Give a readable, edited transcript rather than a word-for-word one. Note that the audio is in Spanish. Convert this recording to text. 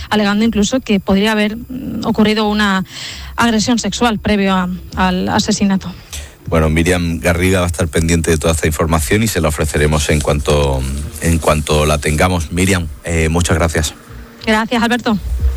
alegando incluso que podría haber ocurrido una agresión sexual previo al asesinato. Bueno, Miriam Garriga va a estar pendiente de toda esta información y se la ofreceremos en cuanto la tengamos. Miriam, muchas gracias. Gracias, Alberto.